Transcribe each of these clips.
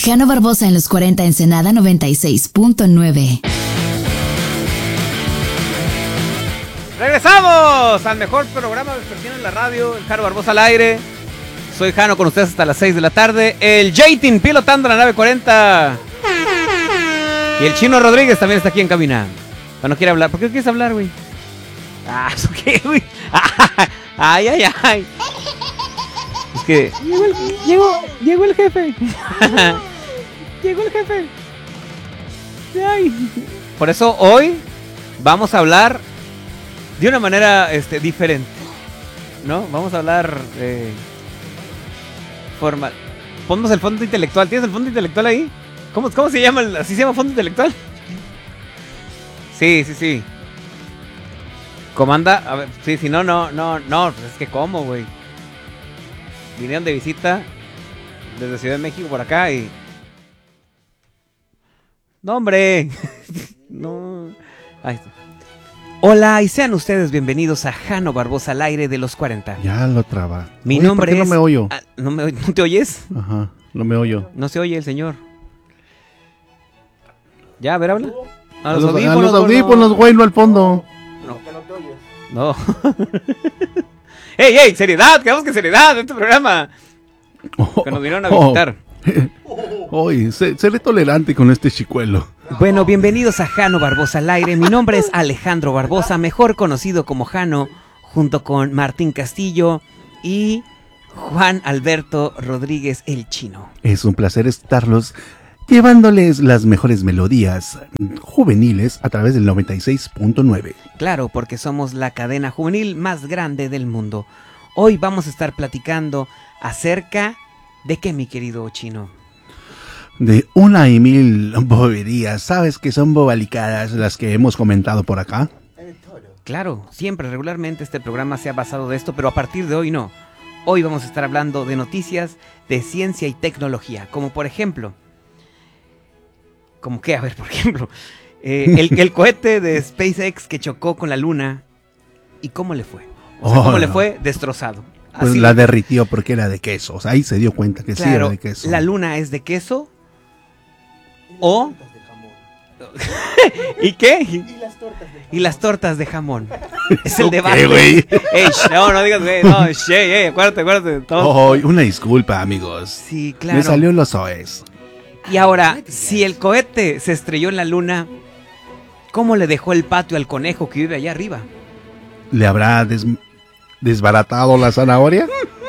Jano Barbosa en los 40 Ensenada 96.9. Regresamos al mejor programa vespertino en la radio, el Jano Barbosa al aire. Soy Jano con ustedes hasta las 6 de la tarde. El J-Team pilotando la nave 40. Y el Chino Rodríguez también está aquí en cabina. Pero no quiere hablar. ¿Por qué no quieres hablar, güey? ¿Eso qué, güey? Ay. Es que llegó el jefe. Llegó el jefe. Ay. Por eso hoy vamos a hablar de una manera diferente, ¿no? Vamos a hablar formal. Ponnos el fondo intelectual. ¿Tienes el fondo intelectual ahí? ¿Cómo se llama? ¿Así se llama fondo intelectual? Sí. Comanda, a ver, sí, si no, pues es que ¿cómo, güey? Vinieron de visita desde Ciudad de México por acá y... ¡No, hombre! No. Ahí está. Hola y sean ustedes bienvenidos a Jano Barbosa al aire de los 40. Ya lo traba. Mi nombre ¿por qué es... no me oyo? ¿No te oyes? Ajá, no me oyo. No se oye el señor. Ya, a ver, habla. A los audífonos, güey, no al fondo. No. ¡Ey! ¡Seriedad! ¡Quedamos que seriedad en este programa! Que nos vinieron a visitar. Oye, seré tolerante con este chicuelo. Bueno, bienvenidos a Jano Barbosa al aire. Mi nombre es Alejandro Barbosa, mejor conocido como Jano, junto con Martín Castillo y Juan Alberto Rodríguez el Chino. Es un placer estarlos llevándoles las mejores melodías juveniles a través del 96.9. Claro, porque somos la cadena juvenil más grande del mundo. Hoy vamos a estar platicando acerca de qué, mi querido Chino. De 1,000 boberías. ¿Sabes que son bobalicadas las que hemos comentado por acá? Claro, siempre, regularmente este programa se ha basado de esto, pero a partir de hoy no. Hoy vamos a estar hablando de noticias de ciencia y tecnología, como por ejemplo... ¿Cómo qué? A ver, por ejemplo, el cohete de SpaceX que chocó con la luna, ¿y cómo le fue? O sea, ¿cómo le fue? Destrozado. Pues así la derritió porque era de queso. O sea, ahí se dio cuenta que claro, sí era de queso. La luna es de queso o... ¿Y qué? Y las tortas de jamón. Es el debate. Güey. Ey, no digas, güey. No, acuérdate. Todo. Oh, una disculpa, amigos. Sí, claro. Me salió los OEs. Y ahora, si el cohete se estrelló en la luna, ¿cómo le dejó el patio al conejo que vive allá arriba? ¿Le habrá desbaratado la zanahoria?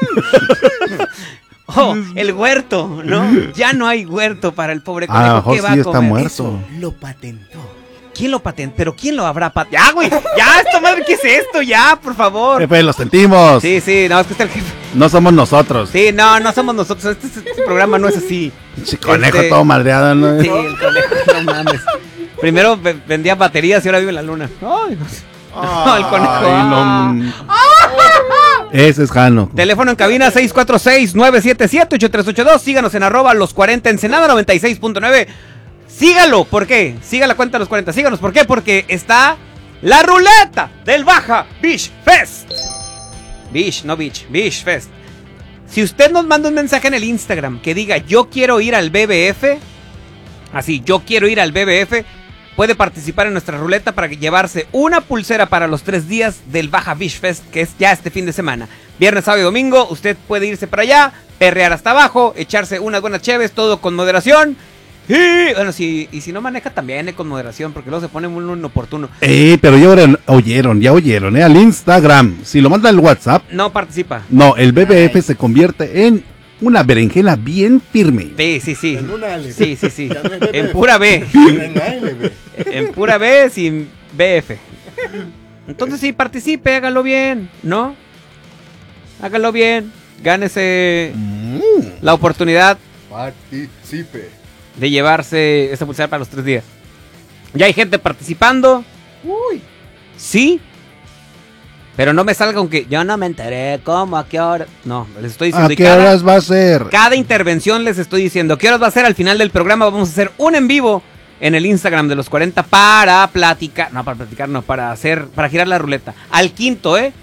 Oh, el huerto, ¿no? Ya no hay huerto para el pobre conejo. ¿Qué va a comer? Está muerto. Eso lo patentó. ¿Quién lo patentó? ¿Pero quién lo habrá patentado? ¡Ya, güey! ¡Ya, esta madre! ¿Qué es esto? ¡Ya, por favor! Jefe, lo sentimos. Sí, no, es que está el jefe. No somos nosotros. Sí, no somos nosotros. Este programa no es así. Ese conejo todo madreado, ¿no? Sí, el conejo, no mames. Primero vendía baterías y ahora vive en la luna. ¡Ay! No, el conejo. Ay, no. Ese es Jano. Teléfono en cabina 646-977-8382. Síganos en @los40 Ensenada 96.9. Sígalo, ¿por qué? Siga la cuenta de los 40. Síganos, ¿por qué? Porque está la ruleta del Baja Beach Fest. Beach Fest. Si usted nos manda un mensaje en el Instagram que diga yo quiero ir al BBF, así, yo quiero ir al BBF, puede participar en nuestra ruleta para llevarse una pulsera para los 3 días del Baja Beach Fest, que es ya este fin de semana. Viernes, sábado y domingo, usted puede irse para allá, perrear hasta abajo, echarse unas buenas cheves, todo con moderación. Y bueno, si no maneja también con moderación, porque luego se pone muy inoportuno. Pero ya oyeron, al Instagram. Si lo manda al WhatsApp, no participa. No, el BBF se convierte en una berenjena bien firme. Sí. En una L. Sí. En pura B. En pura B sin BF. Entonces sí, participe, hágalo bien, ¿no? Hágalo bien. Gánese la oportunidad. Participe. De llevarse esa pulsera para los 3 días. Ya hay gente participando. Uy. Sí. Pero no me salga aunque yo no me enteré cómo, a qué hora. No, les estoy diciendo. ¿A qué horas va a ser? Cada intervención les estoy diciendo qué horas va a ser. Al final del programa vamos a hacer un en vivo en el Instagram de los 40 para platicar. No, para platicar, no, para girar la ruleta. Al quinto,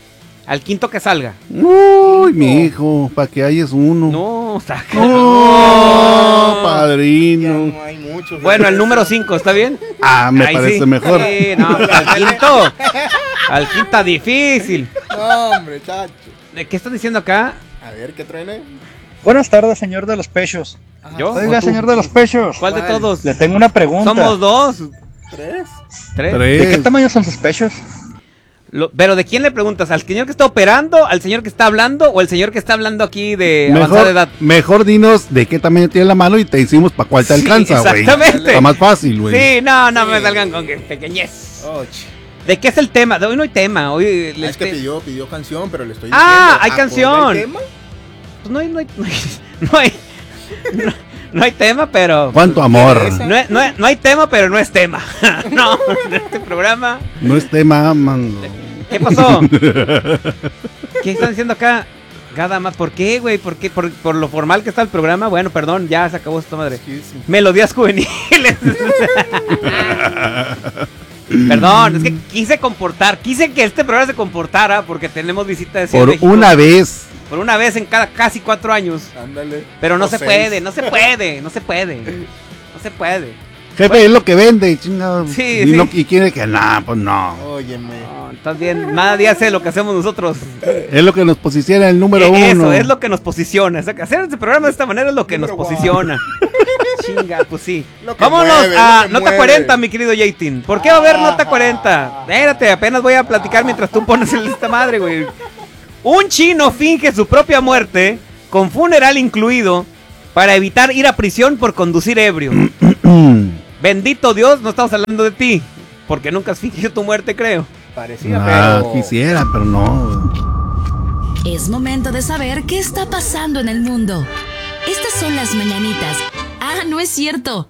Al quinto que salga. Uy, mi hijo, para que hayas uno. No, saca. No, Ya padrino. no hay muchos. Bueno, el número 5, ¿está bien? Ah, me Ahí parece sí. mejor. Sí, no, al quinto. Al quinto difícil. No, hombre, chacho. ¿Qué estás diciendo acá? A ver, ¿qué truene? Buenas tardes, señor de los pechos. ¿Yo? Oiga, ¿O tú? señor de los pechos. ¿Cuál de todos? Le tengo una pregunta. Somos 2. 3. 3. ¿De qué Tres. tamaño son sus pechos? Pero ¿de quién le preguntas? ¿Al señor que está operando? ¿Al señor que está hablando? ¿O el señor que está hablando aquí de avanzada edad? Mejor dinos de qué tamaño tiene la mano y te decimos para cuál te Sí, alcanza, güey. exactamente. Está más fácil, güey. Sí, no me salgan con que pequeñez. Oh, ¿De qué es el tema? De hoy no hay tema. Hoy el es que te- pidió canción, pero le estoy Ah, diciendo. hay acorde canción. al tema, Pues no hay tema, pero... ¿Cuánto amor? No hay tema, pero no es tema. No, en este programa... No es tema, mano. ¿Qué pasó? ¿Qué están diciendo acá? Nada más, ¿por qué, güey? ¿Por qué? ¿Por lo formal que está el programa? Bueno, perdón, ya se acabó esta madre. excuse me. Melodías juveniles. Perdón, es que quise que este programa se comportara porque tenemos visita de Ciudad Por de México. una vez. Por una vez en cada casi 4 años. Ándale. Pero no O se 6. puede, no se puede, no se puede. No se puede. Jefe, es lo que vende, chingado. Sí, y, sí. no- y quiere que, nah, pues no. Óyeme. No, estás bien, nadie hace lo que hacemos nosotros. Es lo que nos posiciona el número uno. Eso es lo que nos posiciona. O sea, que hacer este programa de esta manera es lo que nos Número posiciona. Chinga, pues sí. Lo que Vámonos mueve, a lo que Nota mueve. 40, mi querido Jaitin. ¿Por qué va a haber Nota 40? Espérate, apenas voy a platicar mientras tú pones esta madre, güey. Un chino finge su propia muerte, con funeral incluido, para evitar ir a prisión por conducir ebrio. Bendito Dios, no estamos hablando de ti, porque nunca has fingido tu muerte, creo. Parecía, Ah, pero. quisiera, pero no. Es momento de saber qué está pasando en el mundo. Estas son las mañanitas. Ah, no es cierto.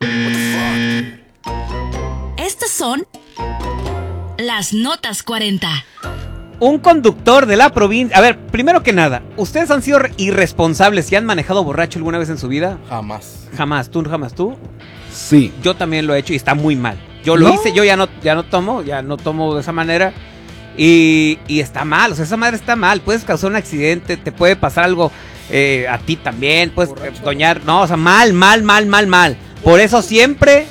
Estas son las notas 40. Un conductor de la provincia... A ver, primero que nada, ¿ustedes han sido irresponsables y han manejado borracho alguna vez en su vida? Jamás. Jamás, tú. Sí. Yo también lo he hecho y está muy mal. Yo lo ¿No? hice, yo ya no tomo de esa manera. Y está mal, o sea, esa madre está mal. Puedes causar un accidente, te puede pasar algo a ti también, puedes doñar. No, o sea, mal. Por eso siempre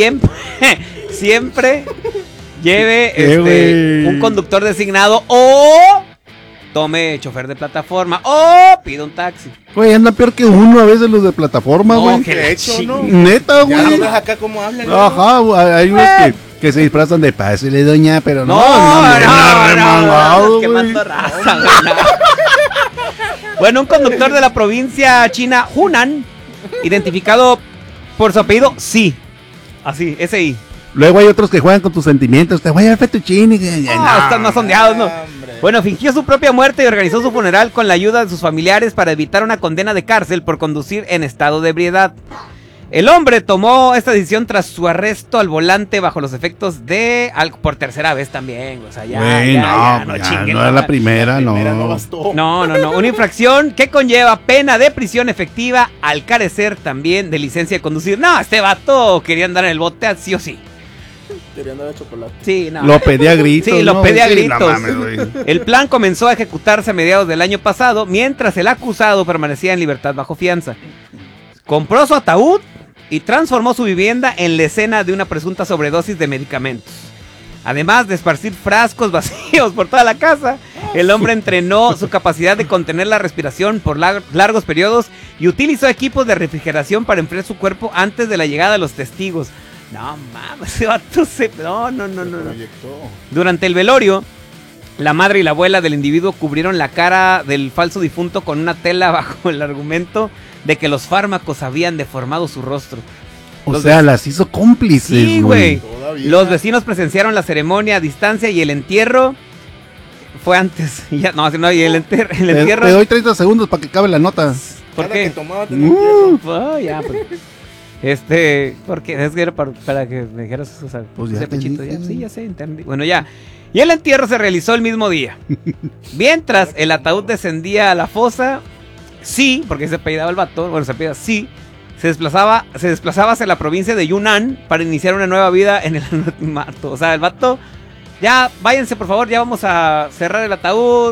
lleve güey. un conductor designado o tome chofer de plataforma o pida un taxi. Güey, anda peor que uno a veces los de plataforma, No, güey. que De hecho, ¿no? Neta, Ya lo güey. ves acá cómo hablan. Ajá, güey, hay unos que se disfrazan de pásele, doña, pero no. No, remangado, quemando güey. raza, güey, no. Bueno, un conductor de la provincia china Hunan, identificado por su apellido Sí. Así, S.I. Luego hay otros que juegan con tus sentimientos. Te voy a dar fettuccine. No, están más sondeados, ¿no? Hombre. Bueno, fingió su propia muerte y organizó su funeral con la ayuda de sus familiares para evitar una condena de cárcel por conducir en estado de ebriedad. El hombre tomó esta decisión tras su arresto al volante bajo los efectos de algo por tercera vez también. O sea, ya, Güey, ya, no, ya, chinguen no la es la madre. primera, Primera no no. bastó. No. Una infracción que conlleva pena de prisión efectiva, al carecer también de licencia de conducir. No, este vato quería andar en el bote sí o sí. Querían dar de chocolate. Sí, no. Lo pedí a gritos. Sí, lo ¿no? pedí a Sí, gritos. no mames, güey. El plan comenzó a ejecutarse a mediados del año pasado, mientras el acusado permanecía en libertad bajo fianza. Compró su ataúd y transformó su vivienda en la escena de una presunta sobredosis de medicamentos. Además de esparcir frascos vacíos por toda la casa, el hombre entrenó su capacidad de contener la respiración por largos periodos y utilizó equipos de refrigeración para enfriar su cuerpo antes de la llegada de los testigos. No mames, ese vato se... No. Proyectó. Durante el velorio, la madre y la abuela del individuo cubrieron la cara del falso difunto con una tela bajo el argumento de que los fármacos habían deformado su rostro. O sea, las hizo cómplices, Sí, güey. Todavía. Los vecinos presenciaron la ceremonia a distancia y el entierro fue antes. Y el entierro... Te doy 30 segundos para que acabe la nota. ¿Por Cada que qué? tomaba tenía un tiempo. Oh, ya, pues. Porque es que era para que me dijeras, o sea, Pues ya ese te pechito, dije. ya, sí, ya sé, entendí. Bueno, ya. Y el entierro se realizó el mismo día. Mientras el ataúd descendía a la fosa, sí, porque se apellidaba el vato, bueno, se apellidaba sí, se desplazaba hacia la provincia de Yunnan para iniciar una nueva vida en el anonimato. O sea, el vato, ya, váyanse por favor, ya vamos a cerrar el ataúd.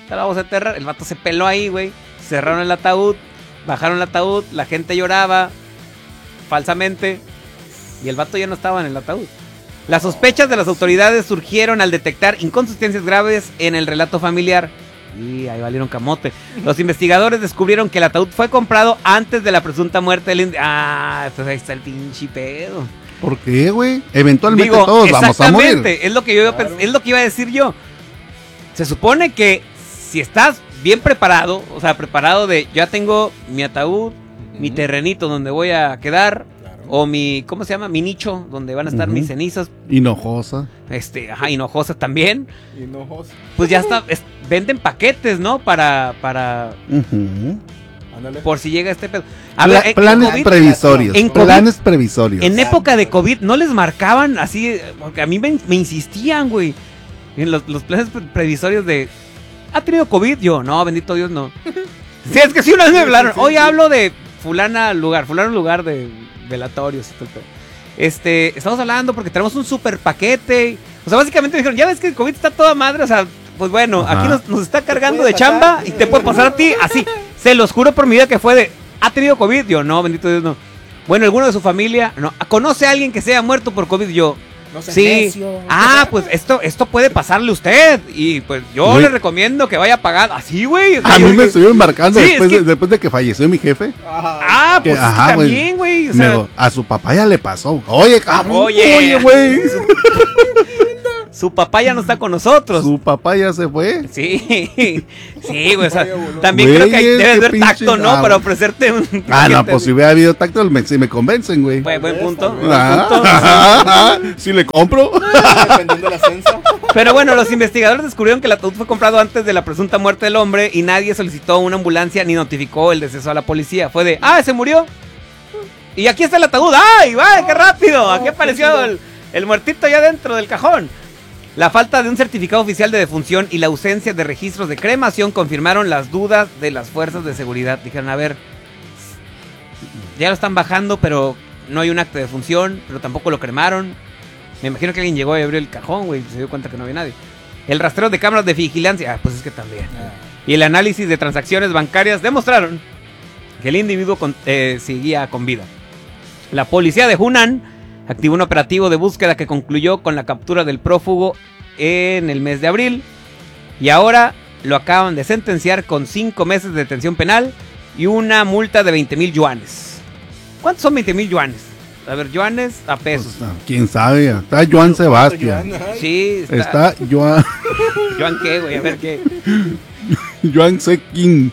la vamos a enterrar. El vato se peló ahí, güey. Cerraron el ataúd, bajaron el ataúd, la gente lloraba falsamente y el vato ya no estaba en el ataúd. Las sospechas de las autoridades surgieron al detectar inconsistencias graves en el relato familiar. Y ahí valieron camote. Los investigadores descubrieron que el ataúd fue comprado antes de la presunta muerte del pues ahí está el pinche pedo. ¿Por qué, güey? Eventualmente Digo, todos vamos a morir. exactamente, es lo que yo es lo que iba a decir yo. Se supone que si estás bien preparado, o sea, preparado de ya tengo mi ataúd, mi terrenito donde voy a quedar, o mi, ¿cómo se llama? Mi nicho donde van a estar mis cenizas. Hinojosa. Hinojosas también. Hinojosa. Pues ya está, venden paquetes, ¿no? Para Ándale. por si llega este pedo. A ver, Planes COVID, previsorios. en COVID- Planes previsorios. en época de COVID no les marcaban así, porque a mí me insistían, güey. En los planes previsorios de ¿ha tenido COVID? Yo, no, bendito Dios, no. Sí, es que sí, una vez me hablaron. Hoy hablo de fulano lugar de velatorios y todo el pedo. Estamos hablando porque tenemos un super paquete. O sea, básicamente me dijeron, ya ves que el COVID está toda madre, o sea, pues bueno, Ajá. aquí nos está cargando puede de chamba pasar. y te puede pasar a ti, así. Se los juro por mi vida que fue de, ¿ha tenido COVID? Yo, no, bendito Dios, no. Bueno, ¿alguno de su familia? No. ¿Conoce a alguien que se haya muerto por COVID? Yo, No seas sí. necio. Pues esto puede pasarle a usted. Y pues yo Güey. le recomiendo que vaya pagando. Así, güey. O sea, A yo mí me dije, estuvieron marcando Sí, después, es que- después de que falleció mi jefe. Ajá. pues Ajá, güey. también, güey. O Me sea, dijo, a su papá ya le pasó. Oye, cabrón. Oye. Güey. su papá ya no está con nosotros. Su papá ya se fue. Sí, sí, güey. O sea, Vaya bolón. también Güey, creo que es debe que haber pinche- tacto, ¿no? Para ofrecerte un. Ah, no, paquete. pues si hubiera habido tacto, si me convencen, güey. Buen punto. buen punto. Si le compro. Dependiendo del ascenso. Pero bueno, los investigadores descubrieron que el ataúd fue comprado antes de la presunta muerte del hombre y nadie solicitó una ambulancia ni notificó el deceso a la policía. Fue de, se murió. Y aquí está el ataúd. ¡Ay, vaya, qué rápido! Aquí apareció el muertito ya dentro del cajón. La falta de un certificado oficial de defunción y la ausencia de registros de cremación confirmaron las dudas de las fuerzas de seguridad. Dijeron, a ver, ya lo están bajando, pero no hay un acta de defunción, pero tampoco lo cremaron. Me imagino que alguien llegó y abrió el cajón, güey, y se dio cuenta que no había nadie. El rastreo de cámaras de vigilancia, pues es que también. Y el análisis de transacciones bancarias demostraron que el individuo seguía con vida. La policía de Hunan activó un operativo de búsqueda que concluyó con la captura del prófugo en el mes de abril. Y ahora lo acaban de sentenciar con 5 meses de detención penal y una multa de 20,000 yuanes. ¿Cuántos son 20,000 yuanes? A ver, yuanes a pesos. Pues, quién sabe, está Joan Sebastián. Sí, Está Joan, ¿Yuan qué, güey? A ver qué. Joan Sequin.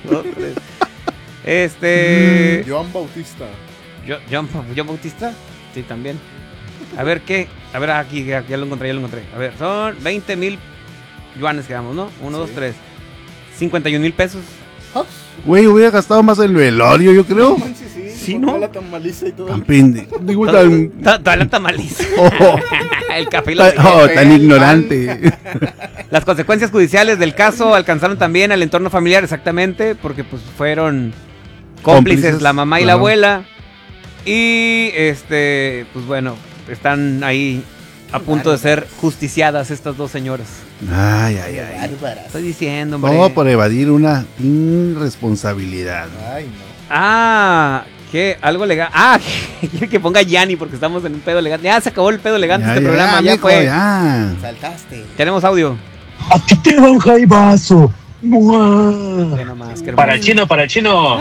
Joan Bautista. ¿John Bautista? Sí, también. A ver qué. A ver, aquí ya lo encontré, A ver, son 20,000 yuanes que damos, ¿no? 1, 2, 3. 51,000 pesos. Güey, hubiera gastado más el velorio, yo creo. Sí, con ¿no? toda la tamaliza y todo. Tan pende. Digo, Toda la tamaliza. Oh, El café y la tan ignorante. Las consecuencias judiciales del caso alcanzaron también al entorno familiar, exactamente, porque pues fueron cómplices la mamá y la claro. abuela. Y pues bueno, están ahí a punto de ser justiciadas estas dos señoras. Ay. Estoy diciendo, hombre. Todo por evadir una irresponsabilidad. Ay, no. ¿Qué? Algo legal. Quiere que ponga Yanni porque estamos en un pedo elegante. Ya se acabó el pedo elegante Ya, este programa, ya mijo, fue. ya. Saltaste. Tenemos audio. Aquí te va un jaibazo. ¡Mua! Ve nomás, qué hermoso. Para el chino.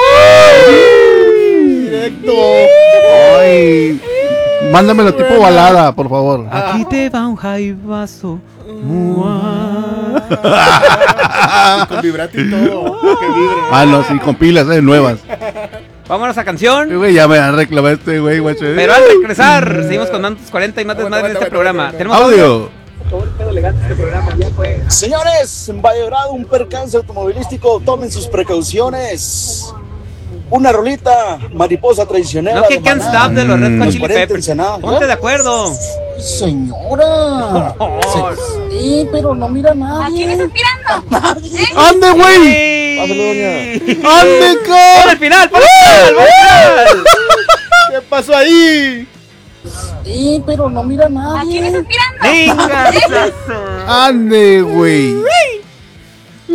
Directo. Ay, mándamelo tipo balada, por favor. Aquí te va un jaibazo. Con vibrato y todo. Que vibre. Ah, no, sí, con pilas nuevas. Vámonos a canción. Güey, ya me van a reclamar este güey, guacho. Pero al regresar, seguimos con Mantos 40 y más desmadre en este programa. Tenemos Audio. Señores, en Valle Dorado, un percance automovilístico, tomen sus precauciones. Una rolita, mariposa traicionera. No que de Can't Maná. Stop de los Red Hot Los Chili 40 Peppers. Ensenada. Ponte de acuerdo. Señora. Sí, pero no mira a nadie. ¿A quién estás mirando? Nadie. ¡Ande, güey! ¡Ey! ¡Ande, ¡Pon cara! el final! ¡Pon el final! ¿Qué pasó ahí? Sí, pero no mira a ¿A quién nadie. estás mirando? ¡Venga! ¡Ande, güey!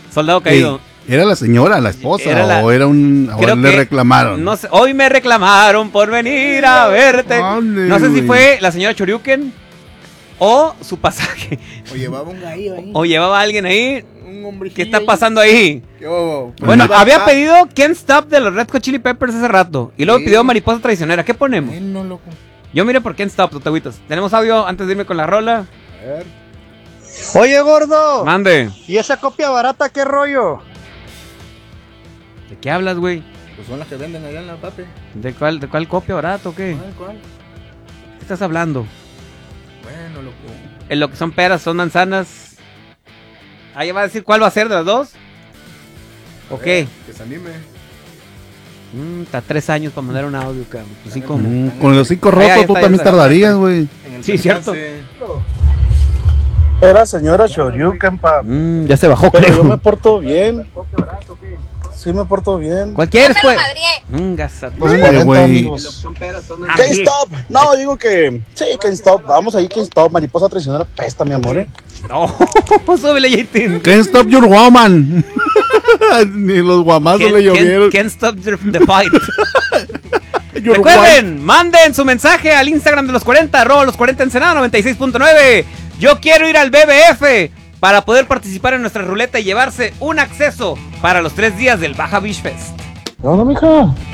Soldado caído. ¿Era la señora, la esposa? Era ¿O era un... creo o le que- reclamaron? No sé, hoy me reclamaron por venir a verte. Ande, No sé si güey. fue la señora Choryuken o su pasaje. O llevaba un gallo ahí. O llevaba a alguien ahí. Un hombrecillo ¿Qué está ahí. pasando ahí? ¿Qué hubo? Bueno, No. había pedido Can't Stop de los Red Hot Chili Peppers hace rato. Y luego Sí. pidió Mariposa Traicionera. ¿Qué ponemos? No, loco. Yo mire por Can't Stop, Totagüitas. ¿Tenemos audio antes de irme con la rola? A ver. Oye, gordo, Mande. ¿y esa copia barata qué rollo? ¿De qué hablas, güey? Pues son las que venden allá en la pape. ¿De cuál copia barato o qué? ¿Cuál? ¿Qué estás hablando? Bueno, loco. En lo que son peras, son manzanas. ¿Ahí va a decir cuál va a ser de las dos? ¿O qué? Que se anime. Está 3 años para mandar un audio, cabrón. Así como. Con los 5 rotos Ahí tú está, también ya está. tardarías, güey. En el Sí, cierto. percance. Era señora Shoryuken, pa. Ya se bajó, Pero yo creo. me porto bien. Sí me porto bien. ¿Cuál quieres, pues? Gasa. Los Ay, 40, güey. amigos. Can't Stop. No, digo que... Sí, Can't Stop. Vamos ahí, Can't Stop. Mariposa traicionera pesta, mi amor, No, súbele, Jaitin. Can't stop your woman. Ni los guamazos le llovieron. Can't stop the fight. Your Recuerden, manden su mensaje al Instagram de los 40, los 40 Ensenada 96.9. Yo quiero ir al BBF para poder participar en nuestra ruleta y llevarse un acceso para los 3 días del Baja Beach Fest. No, mija.